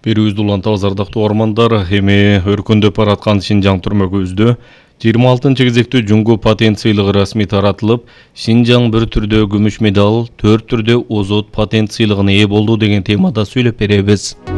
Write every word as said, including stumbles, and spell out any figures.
Берүүбүздү улантабыз ардактуу ормандар. Эми өркүндөп бараткан Шинжаң түрмөгүбүздө жыйырма алтынчы кезектүү Жуңгу патент сыйлыгы расмий таратылып, Шинжаң бир түрдө күмүш медаль, төрт түрдө озот патент сыйлыгына ээ болду деген темада сүйлөп беребиз.